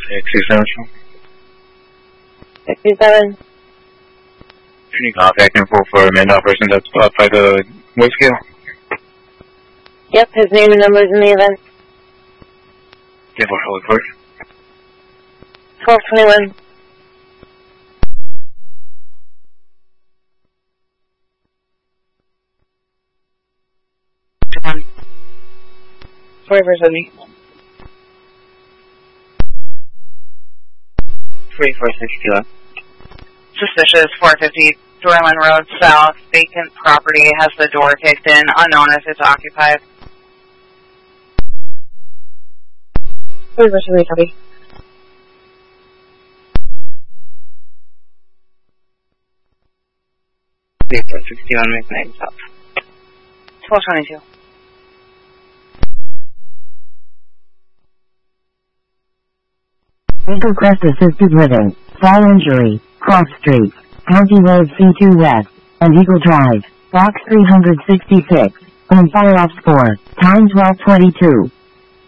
67. 67. Any contact info for a man person that's up by the weight scale? Yep, his name and number is in the event. Yeah, for Holy Court. 1221. Sorry for me. 3461. Suspicious, 450 Dorland Road South, vacant property, has the door kicked in, unknown if it's occupied. 3 versus 3, copy. Vehicle 61 McKnight South. 1222. Eagle Crest Assisted Living, Fall Injury, Cross Street, County Road C2 West, and Eagle Drive, Box 366, on fire off score, time 12:22.